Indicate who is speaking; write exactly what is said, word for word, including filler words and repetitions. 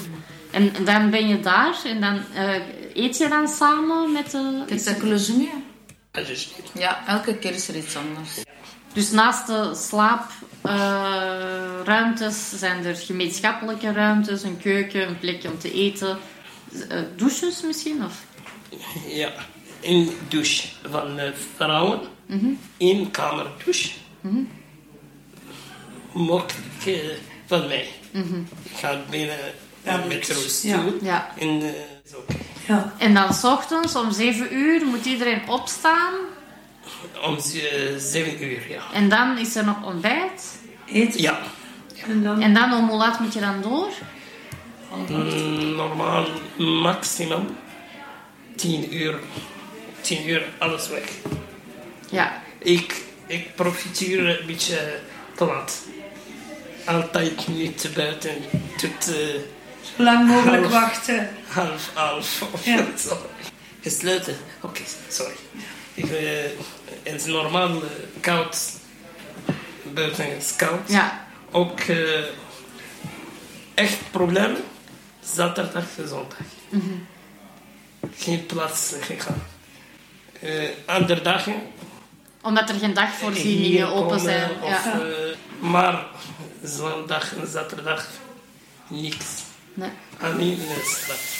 Speaker 1: En dan ben je daar en dan uh, eet je dan samen met de...
Speaker 2: Het is een cloisonnier.
Speaker 3: Dus,
Speaker 2: Ja, elke keer is er iets anders.
Speaker 1: Dus naast de slaapruimtes uh, zijn er gemeenschappelijke ruimtes, een keuken, een plekje om te eten. Uh, douches misschien? Of?
Speaker 3: Ja, een douche van uh, vrouwen. Mm-hmm. Eén kamer douche. Mm-hmm. Mogelijk uh, van mij. Mm-hmm. Ik ga binnen uh, met rust
Speaker 1: ja.
Speaker 3: toe.
Speaker 1: Ja.
Speaker 3: En, uh, zo.
Speaker 1: Ja. En dan 's ochtends om zeven uur moet iedereen opstaan.
Speaker 3: Om uh, zeven uur, ja.
Speaker 1: En dan is er nog ontbijt.
Speaker 4: Eten?
Speaker 3: Ja.
Speaker 1: ja. En, dan... en dan om hoe laat moet je dan door?
Speaker 3: Mm, normaal maximum tien uur. Tien uur, alles weg.
Speaker 1: Ja.
Speaker 3: Ik, ik profiteer een beetje te laat. Altijd niet buiten tot... Uh,
Speaker 4: Zo lang mogelijk half, wachten.
Speaker 3: Half, half.
Speaker 4: Ja.
Speaker 3: Gesloten. Oké, okay, sorry. Ik, uh, het is normaal uh, koud. Buiten is koud.
Speaker 1: Ja.
Speaker 3: Ook uh, echt problemen. Zaterdag en zondag. Mm-hmm. Geen plaats gegaan. Uh, andere dagen.
Speaker 1: Omdat er geen dagvoorzieningen open zijn.
Speaker 3: Of,
Speaker 1: ja.
Speaker 3: uh, maar zondag en zaterdag niks.
Speaker 1: Nee.
Speaker 3: Alleen in de straat.